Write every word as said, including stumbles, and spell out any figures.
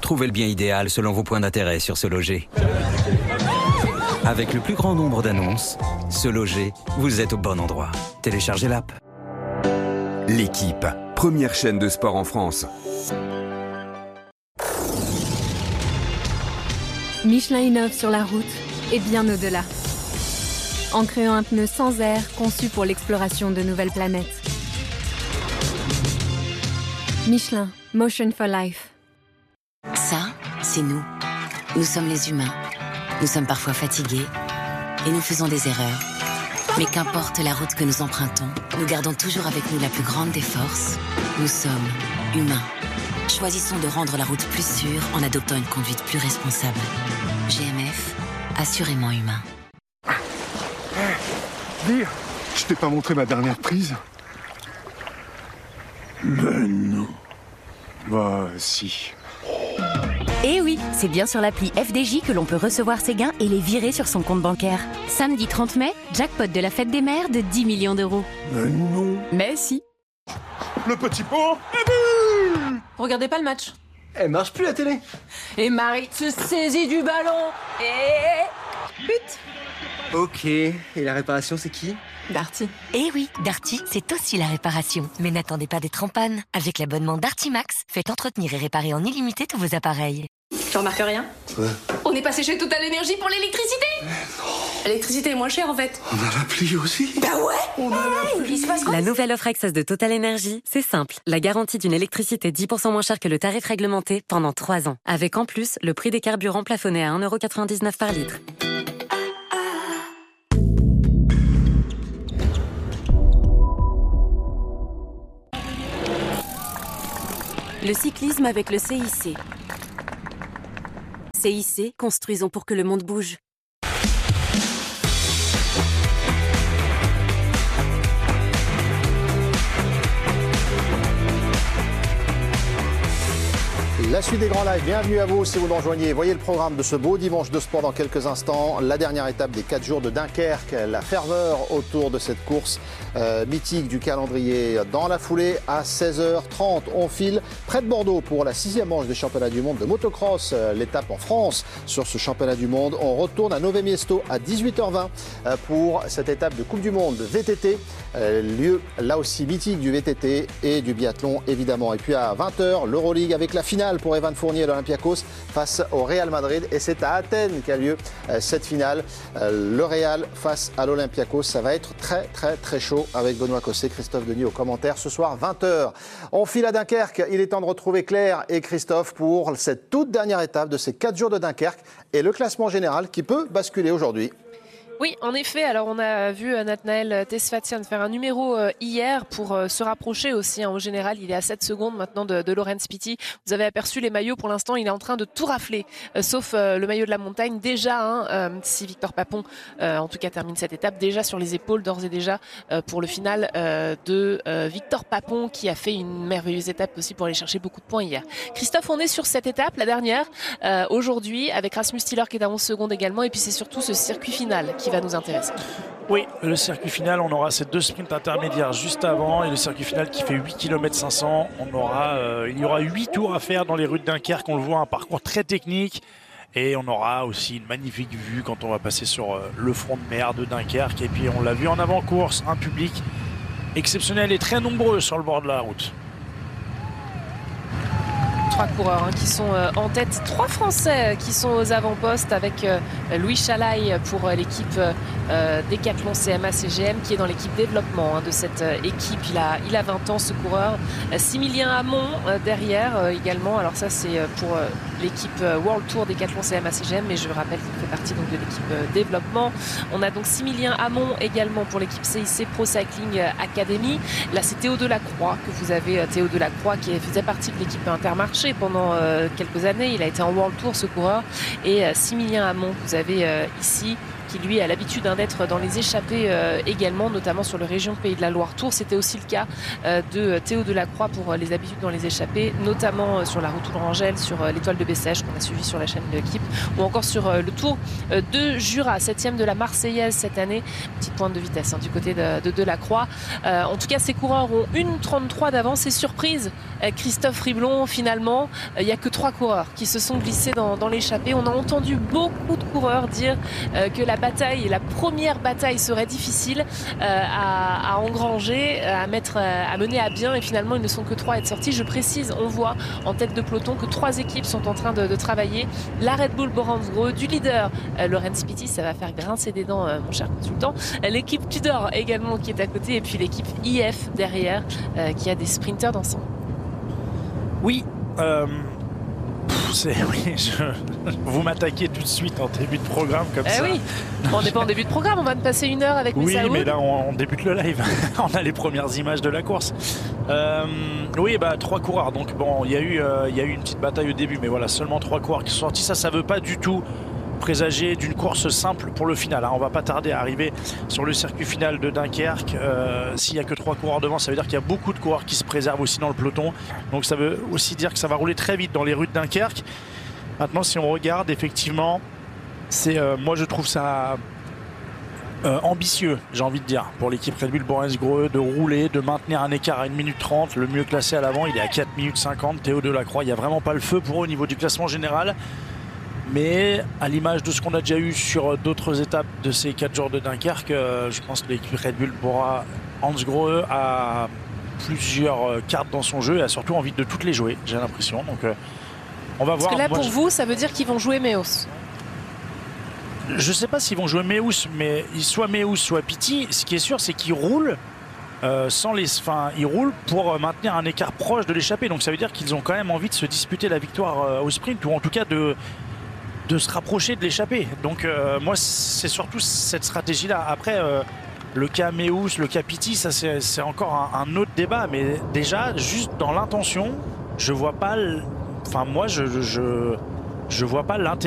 Trouvez le bien idéal selon vos points d'intérêt sur Se Loger. Avec le plus grand nombre d'annonces, Se Loger, vous êtes au bon endroit. Téléchargez l'app. L'équipe, première chaîne de sport en France. Michelin innove sur la route et bien au-delà. En créant un pneu sans air conçu pour l'exploration de nouvelles planètes. Michelin, Motion for Life. Ça, c'est nous. Nous sommes les humains. Nous sommes parfois fatigués et nous faisons des erreurs. Mais qu'importe la route que nous empruntons, nous gardons toujours avec nous la plus grande des forces. Nous sommes humains. Choisissons de rendre la route plus sûre en adoptant une conduite plus responsable. G M F, assurément humain. Dis, je t'ai pas montré ma dernière prise? Mais non. Bah si. Eh oui, c'est bien sur l'appli F D J que l'on peut recevoir ses gains et les virer sur son compte bancaire. Samedi trente mai, jackpot de la fête des mères de dix millions d'euros. Mais non. Mais si. Le petit pot. Regardez pas le match. Elle marche plus la télé. Et Marie se saisit du ballon. Et... but. Ok, et la réparation c'est qui? Darty. Eh oui, Darty, c'est aussi la réparation. Mais n'attendez pas d'être en panne. Avec l'abonnement Darty Max, faites entretenir et réparer en illimité tous vos appareils. Tu remarques rien? Ouais. On est passé chez Total Énergie pour l'électricité. L'électricité est moins chère en fait. On a l'appli aussi. Bah ouais. On a l'appli. Il se passe quoi? La nouvelle offre Access de Total Energy, c'est simple. La garantie d'une électricité dix pour cent moins chère que le tarif réglementé pendant trois ans. Avec en plus le prix des carburants plafonné à un euro quatre-vingt-dix-neuf par litre. Le cyclisme avec le C I C. C I C, construisons pour que le monde bouge. La suite des grands lives, bienvenue à vous si vous nous rejoignez. Voyez le programme de ce beau dimanche de sport dans quelques instants. La dernière étape des quatre jours de Dunkerque, la ferveur autour de cette course euh, mythique du calendrier. Dans la foulée, à seize heures trente, on file près de Bordeaux pour la sixième manche des championnats du monde de motocross. Euh, l'étape en France sur ce championnat du monde. On retourne à Nové Miesto à dix-huit heures vingt euh, pour cette étape de Coupe du Monde de V T T. Euh, lieu là aussi mythique du V T T et du biathlon évidemment. Et puis à vingt heures, l'Euroleague avec la finale pour Evan Fournier et l'Olympiakos face au Real Madrid. Et c'est à Athènes qu'a lieu euh, cette finale. Euh, le Real face à l'Olympiakos. Ça va être très très très chaud avec Benoît Cosset, Christophe Denis aux commentaires. Ce soir, vingt heures. On file à Dunkerque. Il est temps de retrouver Claire et Christophe pour cette toute dernière étape de ces quatre jours de Dunkerque et le classement général qui peut basculer aujourd'hui. Oui, en effet. Alors, on a vu Nathanaël Tesfatian faire un numéro euh, hier pour euh, se rapprocher aussi. Hein, au général, il est à sept secondes maintenant de, de Laurens Pitty. Vous avez aperçu les maillots. Pour l'instant, il est en train de tout rafler, euh, sauf euh, le maillot de la montagne. Déjà, hein, euh, si Victor Papon, euh, en tout cas, termine cette étape, déjà sur les épaules, d'ores et déjà, euh, pour le final euh, de euh, Victor Papon, qui a fait une merveilleuse étape aussi pour aller chercher beaucoup de points hier. Christophe, on est sur cette étape, la dernière, euh, aujourd'hui, avec Rasmus Tiller qui est à onze secondes également. Et puis, c'est surtout ce circuit final qui va nous intéresser. Oui, le circuit final, on aura ces deux sprints intermédiaires juste avant et le circuit final qui fait huit kilomètres cinq cents. On aura, euh, il y aura huit tours à faire dans les rues de Dunkerque. On le voit, un parcours très technique et on aura aussi une magnifique vue quand on va passer sur euh, le front de mer de Dunkerque. Et puis on l'a vu en avant-course, un public exceptionnel et très nombreux sur le bord de la route. Trois coureurs hein, qui sont euh, en tête, trois Français euh, qui sont aux avant-postes avec euh, Louis Chalaï pour euh, l'équipe euh, Décathlon C M A C G M qui est dans l'équipe développement hein, de cette euh, équipe. Il a, il a vingt ans ce coureur. Euh, Similien Hamon euh, derrière euh, également. Alors ça c'est euh, pour euh, l'équipe euh, World Tour Décathlon C M A C G M, mais je rappelle qu'il fait partie donc, de l'équipe euh, développement. On a donc Similien Hamon également pour l'équipe C I C Pro Cycling Academy. Là c'est Théo Delacroix que vous avez, euh, Théo Delacroix qui faisait partie de l'équipe Intermarché pendant euh, quelques années. Il a été en World Tour ce coureur. Et euh, Similien Hamon, vous avez euh, ici qui lui a l'habitude hein, d'être dans les échappées euh, également, notamment sur le région Pays de la Loire Tour. C'était aussi le cas euh, de Théo Delacroix pour euh, les habitudes dans les échappées, notamment euh, sur la route Tour-Angèle, sur euh, l'étoile de Bessèges qu'on a suivi sur la chaîne de l'équipe, ou encore sur euh, le Tour euh, de Jura, septième de la Marseillaise cette année. Petite pointe de vitesse hein, du côté de, de Delacroix. Euh, en tout cas, ces coureurs ont une trente-trois d'avance. Et surprise, euh, Christophe Riblon, finalement, il euh, n'y a que trois coureurs qui se sont glissés dans, dans l'échappée. On a entendu beaucoup de coureurs dire euh, que la bataille, la première bataille serait difficile euh, à, à engranger, à, mettre, à mener à bien. Et finalement, ils ne sont que trois à être sortis. Je précise, on voit en tête de peloton que trois équipes sont en train de, de travailler. La Red Bull Boransgreux, du leader euh, Laurens Pitty, ça va faire grincer des dents, euh, mon cher consultant. L'équipe Tudor également qui est à côté. Et puis l'équipe I F derrière euh, qui a des sprinters dans son. Oui, euh, pff, c'est, oui je, vous m'attaquez tout de suite en début de programme comme eh ça. Oui, on n'est pas en début de programme, on va de passer une heure avec Oui, Messaoud. mais là on, on débute le live, on a les premières images de la course. Euh, oui, bah trois coureurs, donc bon, il y a eu, euh, il y a eu une petite bataille au début, mais voilà, seulement trois coureurs qui sont sortis. Ça, ça veut pas du tout présager d'une course simple pour le final. Hein. On va pas tarder à arriver sur le circuit final de Dunkerque. Euh, s'il n'y a que trois coureurs devant, ça veut dire qu'il y a beaucoup de coureurs qui se préservent aussi dans le peloton. Donc ça veut aussi dire que ça va rouler très vite dans les rues de Dunkerque. Maintenant, si on regarde, effectivement, c'est, euh, moi je trouve ça euh, ambitieux, j'ai envie de dire, pour l'équipe Red Bull Boransgreux de rouler, de maintenir un écart à une minute trente. Le mieux classé à l'avant, il est à quatre minutes cinquante. Théo Delacroix, il n'y a vraiment pas le feu pour eux au niveau du classement général. Mais à l'image de ce qu'on a déjà eu sur d'autres étapes de ces quatre jours de Dunkerque, euh, je pense que l'équipe Red Bull Boransgreux a plusieurs cartes dans son jeu et a surtout envie de toutes les jouer, j'ai l'impression. Donc euh, on va Parce voir. que là, Moi, pour je... vous, ça veut dire qu'ils vont jouer Meeus. Je ne sais pas s'ils vont jouer Meeus, mais soit Meeus, soit Pitty. Ce qui est sûr, c'est qu'ils roulent euh, sans les, enfin, ils roulent pour maintenir un écart proche de l'échappée. Donc ça veut dire qu'ils ont quand même envie de se disputer la victoire euh, au sprint, ou en tout cas de de se rapprocher de l'échappée. Donc euh, moi c'est surtout cette stratégie là. Après euh, le cas Meeus, le cas Pitty, ça c'est, c'est encore un, un autre débat, mais déjà juste dans l'intention je vois pas l... enfin moi je, je, je vois pas l'intérêt